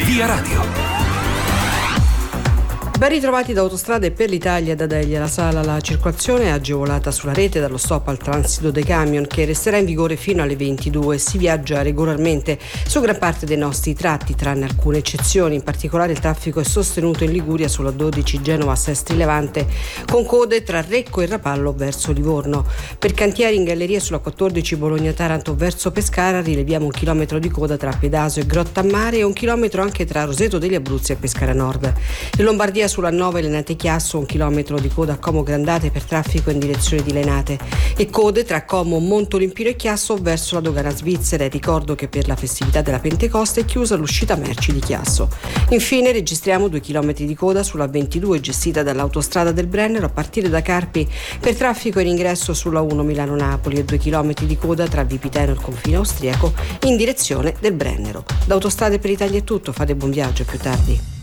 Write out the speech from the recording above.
Via Radio. Ben ritrovati da Autostrade per l'Italia da Delia. La sala alla circolazione è agevolata sulla rete dallo stop al transito dei camion che resterà in vigore fino alle 22. Si viaggia regolarmente su gran parte dei nostri tratti, tranne alcune eccezioni. In particolare il traffico è sostenuto in Liguria sulla 12 Genova-Sestri Levante, con code tra Recco e Rapallo verso Livorno. Per cantieri in galleria sulla 14 Bologna-Taranto verso Pescara rileviamo 1 chilometro di coda tra Pedaso e Grottammare e 1 chilometro anche tra Roseto degli Abruzzi e Pescara Nord. In Lombardia sulla 9 Lenate-Chiasso 1 chilometro di coda a Como Grandate per traffico in direzione di Lenate e code tra Como, Montolimpino e Chiasso verso la dogana svizzera. E ricordo che per la festività della Pentecoste è chiusa l'uscita merci di Chiasso. Infine registriamo 2 chilometri di coda sulla 22 gestita dall'autostrada del Brennero a partire da Carpi per traffico in ingresso sulla 1 Milano-Napoli e 2 chilometri di coda tra Vipiteno e il confine austriaco in direzione del Brennero. Da Autostrade per l'Italia è tutto, fate buon viaggio, a più tardi.